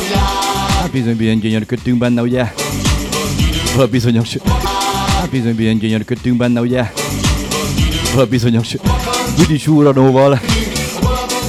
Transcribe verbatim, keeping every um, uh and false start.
Hát bizony, bizony gyönyörködtünk benne, ugye? Bizonyos... Hát bizony, bizony gyönyörködtünk benne, ugye? Bizonyos... Budis úranóval.